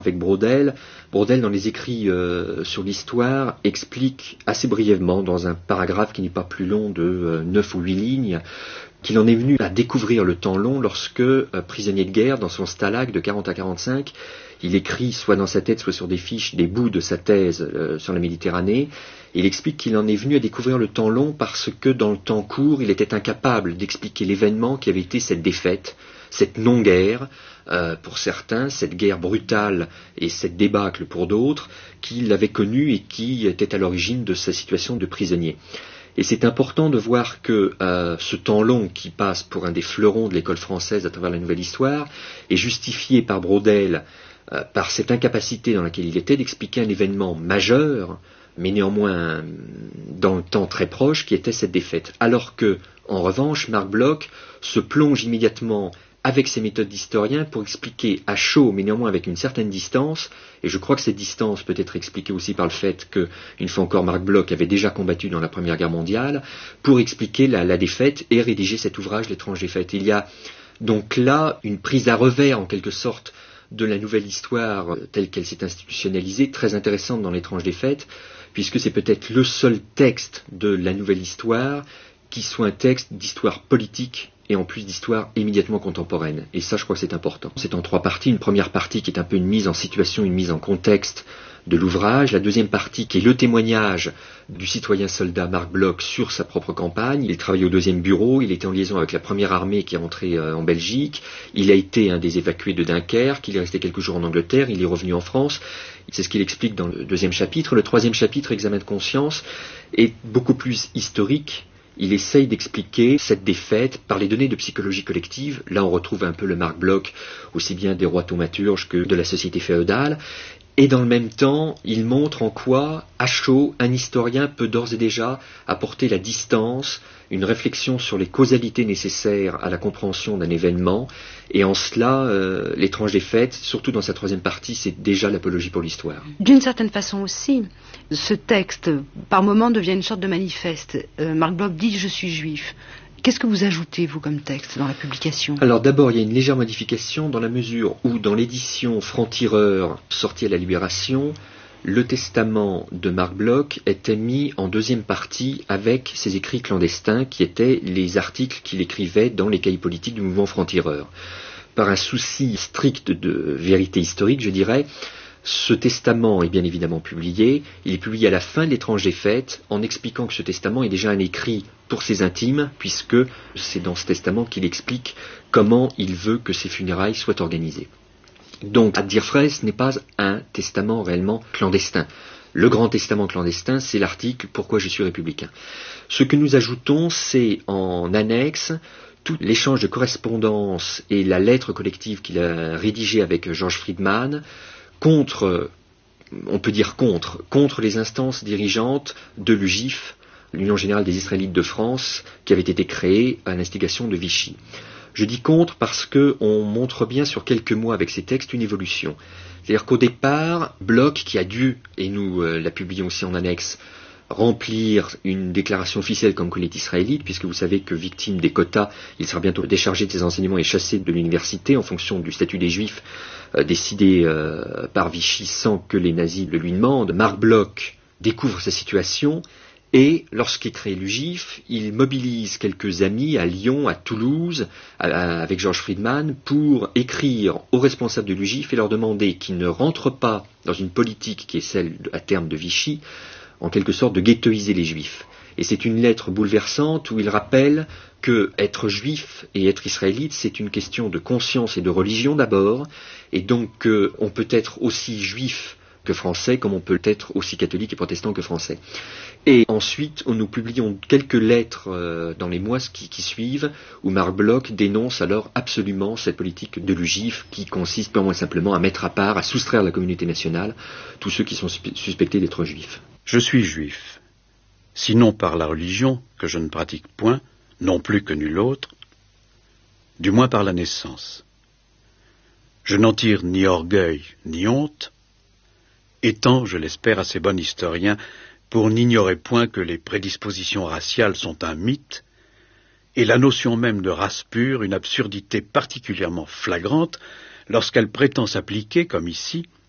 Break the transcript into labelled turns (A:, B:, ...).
A: avec Braudel. Braudel, dans les écrits sur l'histoire, explique assez brièvement, dans un paragraphe qui n'est pas plus long de 9 ou 8 lignes, qu'il en est venu à découvrir le temps long lorsque, prisonnier de guerre, dans son stalag de 40 à 45, il écrit, soit dans sa tête, soit sur des fiches, des bouts de sa thèse sur la Méditerranée. Il explique qu'il en est venu à découvrir le temps long parce que, dans le temps court, il était incapable d'expliquer l'événement qui avait été cette défaite, cette non-guerre, pour certains, cette guerre brutale et cette débâcle pour d'autres, qu'il avait connue et qui était à l'origine de sa situation de prisonnier. Et c'est important de voir que ce temps long qui passe pour un des fleurons de l'école française à travers la Nouvelle Histoire est justifié par Braudel par cette incapacité dans laquelle il était d'expliquer un événement majeur, mais néanmoins dans le temps très proche, qui était cette défaite. Alors que, en revanche, Marc Bloch se plonge immédiatement avec ses méthodes d'historien pour expliquer à chaud, mais néanmoins avec une certaine distance, et je crois que cette distance peut être expliquée aussi par le fait que, une fois encore, Marc Bloch avait déjà combattu dans la Première Guerre mondiale, pour expliquer la défaite et rédiger cet ouvrage, L'étrange défaite. Il y a donc là une prise à revers, en quelque sorte, de la nouvelle histoire telle qu'elle s'est institutionnalisée, très intéressante dans L'étrange défaite, puisque c'est peut-être le seul texte de la nouvelle histoire qui soit un texte d'histoire politique et en plus d'histoire immédiatement contemporaine. Et ça, je crois que c'est important. C'est en 3 parties. Une première partie qui est un peu une mise en situation, une mise en contexte de l'ouvrage. La deuxième partie qui est le témoignage du citoyen soldat Marc Bloch sur sa propre campagne. Il travaillait au 2e bureau, il était en liaison avec la première armée qui est entrée en Belgique. Il a été un des évacués de Dunkerque, il est resté quelques jours en Angleterre, il est revenu en France. C'est ce qu'il explique dans le 2e chapitre. Le 3e chapitre, Examen de conscience, est beaucoup plus historique. Il essaye d'expliquer cette défaite par les données de psychologie collective. Là, on retrouve un peu le Marc Bloch, aussi bien des rois thaumaturges que de la société féodale. Et dans le même temps, il montre en quoi, à chaud, un historien peut d'ores et déjà apporter la distance, une réflexion sur les causalités nécessaires à la compréhension d'un événement. Et en cela, L'étrange défaite, surtout dans sa 3e partie, c'est déjà l'apologie pour l'histoire.
B: D'une certaine façon aussi, ce texte, par moments, devient une sorte de manifeste. Marc Bloch dit « Je suis juif ». Qu'est-ce que vous ajoutez, vous, comme texte dans la publication ?
A: Alors d'abord, il y a une légère modification dans la mesure où, dans l'édition Franc-Tireur sortie à la Libération, le testament de Marc Bloch était mis en 2e partie avec ses écrits clandestins qui étaient les articles qu'il écrivait dans les cahiers politiques du mouvement Franc-Tireur. Par un souci strict de vérité historique, je dirais, ce testament est bien évidemment publié. Il est publié à la fin de L'étrange défaite en expliquant que ce testament est déjà un écrit pour ses intimes, puisque c'est dans ce testament qu'il explique comment il veut que ses funérailles soient organisées. Donc, à dire vrai, ce n'est pas un testament réellement clandestin. Le grand testament clandestin, c'est l'article « Pourquoi je suis républicain ». Ce que nous ajoutons, c'est en annexe tout l'échange de correspondance et la lettre collective qu'il a rédigée avec Georges Friedman, on peut dire contre les instances dirigeantes de l'UGIF, l'Union Générale des Israélites de France, qui avait été créée à l'instigation de Vichy. Je dis contre parce qu'on montre bien sur quelques mois avec ces textes une évolution. C'est-à-dire qu'au départ, Bloch, qui a dû, et nous la publions aussi en annexe, remplir une déclaration officielle comme qu'il est israélite, puisque vous savez que victime des quotas, il sera bientôt déchargé de ses enseignements et chassé de l'université en fonction du statut des Juifs décidé par Vichy sans que les nazis le lui demandent. Marc Bloch découvre sa situation et, lorsqu'est créé l'UGIF, il mobilise quelques amis à Lyon, à Toulouse, avec Georges Friedman, pour écrire aux responsables de l'UGIF et leur demander qu'ils ne rentrent pas dans une politique qui est celle à terme de Vichy, en quelque sorte de ghettoiser les Juifs. Et c'est une lettre bouleversante où il rappelle que être juif et être israélite, c'est une question de conscience et de religion d'abord, et donc on peut être aussi juif que français, comme on peut être aussi catholique et protestant que français. Et ensuite, nous publions quelques lettres dans les mois qui suivent, où Marc Bloch dénonce alors absolument cette politique de l'UGIF qui consiste purement et simplement à mettre à part, à soustraire la communauté nationale tous ceux qui sont suspectés d'être juifs.
C: Je suis juif, sinon par la religion, que je ne pratique point, non plus que nul autre, du moins par la naissance. Je n'en tire ni orgueil, ni honte, étant, je l'espère, assez bon historien pour n'ignorer point que les prédispositions raciales sont un mythe, et la notion même de race pure une absurdité particulièrement flagrante lorsqu'elle prétend s'appliquer, comme ici,